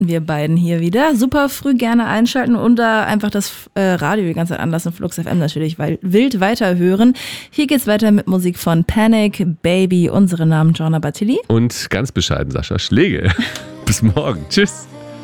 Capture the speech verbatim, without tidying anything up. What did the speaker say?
Wir beiden hier wieder. Super früh gerne einschalten und da einfach das äh, Radio die ganze Zeit anlassen. Flux F M natürlich, weil wild weiterhören. Hier geht's weiter mit Musik von Panic, Baby, unsere Namen Joanna Battili. Und ganz bescheiden Sascha Schlegel. Bis morgen. Tschüss.